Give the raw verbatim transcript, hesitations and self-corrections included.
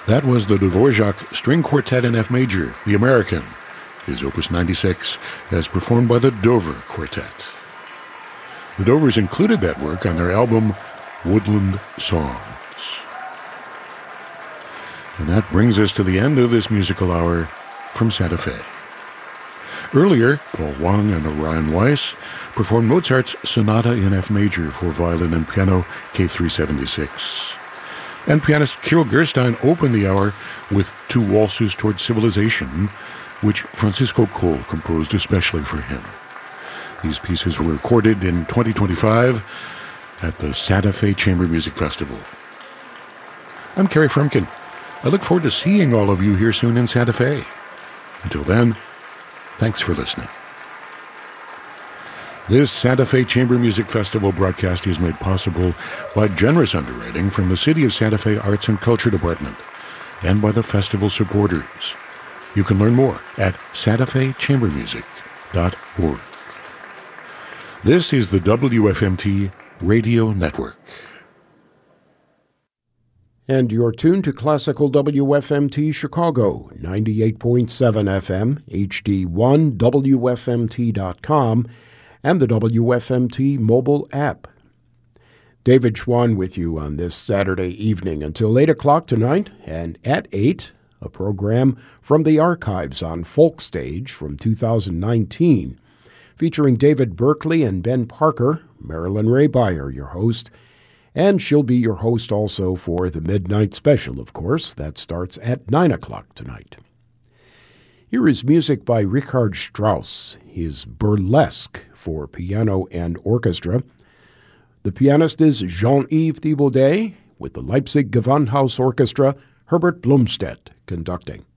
That was the Dvorak String Quartet in F Major, the American, his Opus ninety-six, as performed by the Dover Quartet. The Dovers included that work on their album Woodland Songs. And that brings us to the end of this musical hour from Santa Fe. Earlier, Paul Wang and Orion Weiss performed Mozart's Sonata in F Major for violin and piano, K three seventy-six. And pianist Kirill Gerstein opened the hour with Two Waltzes Toward Civilization, which Francisco Cole composed especially for him. These pieces were recorded in twenty twenty-five at the Santa Fe Chamber Music Festival. I'm Kerry Frumkin. I look forward to seeing all of you here soon in Santa Fe. Until then, thanks for listening. This Santa Fe Chamber Music Festival broadcast is made possible by generous underwriting from the City of Santa Fe Arts and Culture Department and by the festival supporters. You can learn more at santa fe chamber music dot org. This is the W F M T Radio Network. And you're tuned to Classical W F M T Chicago, ninety-eight point seven F M, H D one, W F M T dot com, and the W F M T mobile app. David Schwann with you on this Saturday evening until eight o'clock tonight, and at eight, a program from the archives on Folk Stage from two thousand nineteen, featuring David Berkeley and Ben Parker, Marilyn Ray Beyer, your host, and she'll be your host also for the Midnight Special, of course. That starts at nine o'clock tonight. Here is music by Richard Strauss, his Burlesque for piano and orchestra. The pianist is Jean-Yves Thibaudet, with the Leipzig Gewandhaus Orchestra, Herbert Blumstedt conducting.